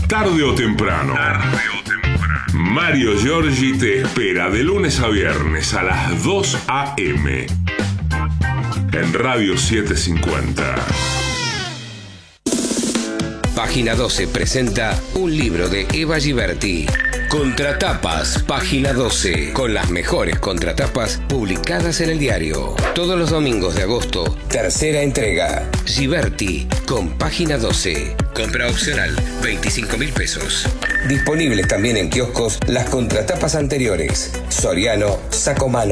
Tarde o temprano. Mario Giorgi te espera de lunes a viernes a las 2 a.m. en Radio 750. Página 12 presenta un libro de Eva Giberti. Contratapas, Página 12, con las mejores contratapas publicadas en el diario. Todos los domingos de agosto, tercera entrega. Giberti, con Página 12. Compra opcional, 25.000 pesos. Disponibles también en kioscos las contratapas anteriores. Soriano, Sacomano.